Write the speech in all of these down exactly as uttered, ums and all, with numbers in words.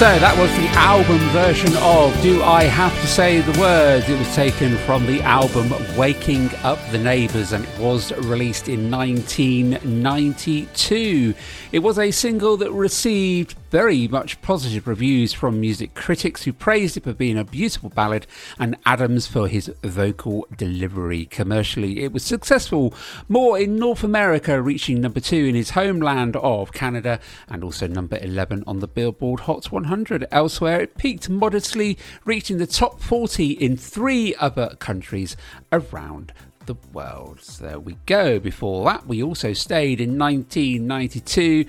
So that was the album version of Do I Have to Say the Words? It was taken from the album Waking Up the Neighbours, and it was released in nineteen ninety-two. It was a single that received very much positive reviews from music critics, who praised it for being a beautiful ballad, and Adams for his vocal delivery. Commercially, it was successful more in North America, reaching number two in his homeland of Canada and also number eleven on the Billboard Hot one hundred. Elsewhere, it peaked modestly, reaching the top forty in three other countries around the world. So there we go. Before that, we also stayed in nineteen ninety-two,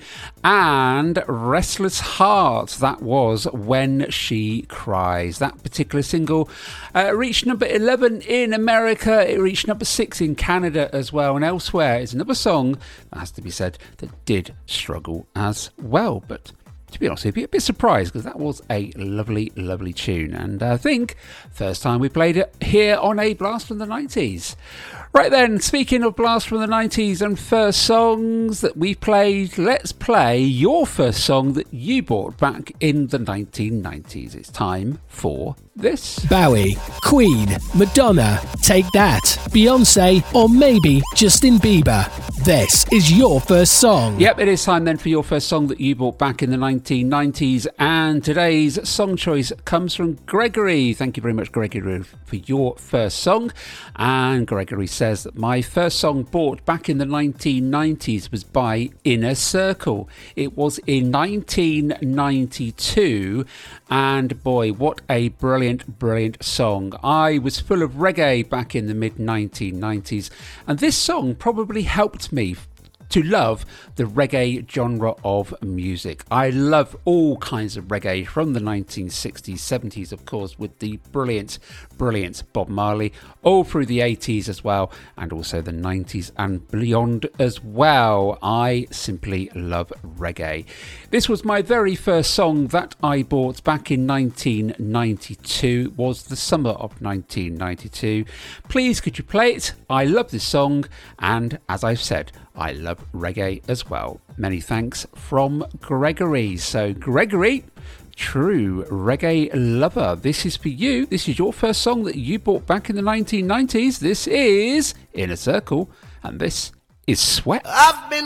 and Restless Heart, that was When She Cries. That particular single uh, reached number eleven in America. It reached number six in Canada as well, and elsewhere. It's another song, that has to be said, that did struggle as well, but to be honest with you, a bit surprised, because that was a lovely, lovely tune. And I think first time we played it here on A Blast from the nineties. Right then, speaking of Blast from the nineties and first songs that we played, let's play your first song that you bought back in the nineteen nineties. It's time for this. Bowie, Queen, Madonna, Take That, Beyonce, or maybe Justin Bieber. This is your first song. Yep, it is time then for your first song that you bought back in the nineteen nineties. And today's song choice comes from Gregory. Thank you very much, Gregory, for your first song. And Gregory says that my first song bought back in the nineteen nineties was by Inner Circle. It was in nineteen ninety-two. And boy, what a brilliant, brilliant song. I was full of reggae back in the mid nineteen nineties. And this song probably helped me to love the reggae genre of music. I love all kinds of reggae from the nineteen sixties, seventies, of course, with the brilliant, brilliant Bob Marley, all through the eighties as well, and also the nineties and beyond as well. I simply love reggae. This was my very first song that I bought back in nineteen ninety-two. It was the summer of nineteen ninety-two. Please could you play it? I love this song, and as I've said, I love reggae as well. Many thanks from Gregory. So Gregory, true reggae lover, this is for you. This is your first song that you bought back in the nineteen nineties. This is Inner Circle, and this is Sweat. I've been